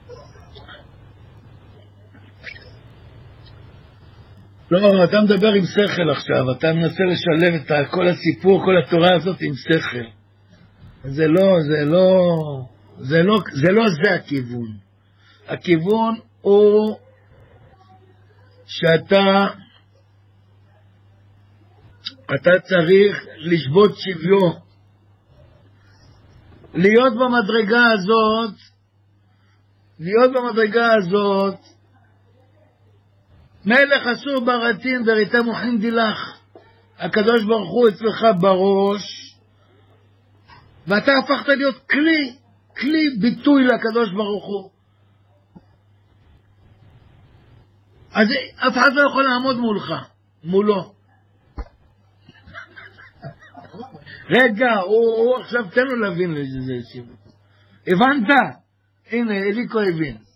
לא, אתה מדבר עם שכל עכשיו, אתה מנסה לשלב את כל הסיפור, כל התורה הזאת עם שכל. זה לא זה הכיוון. הכיוון הוא שאתה צריך לשבות שוויון. להיות במדרגה הזאת, מלך אסור ברתין וריתה מוחין דילך. הקדוש ברוך הוא אצלך בראש, ואתה הפכת להיות כלי ביטוי לקדוש ברוך הוא. אז אף אחד לא יכול לעמוד מולו. רגע, הוא עכשיו תן לו להבין לזה. הבנת? הנה, אליקו הבין.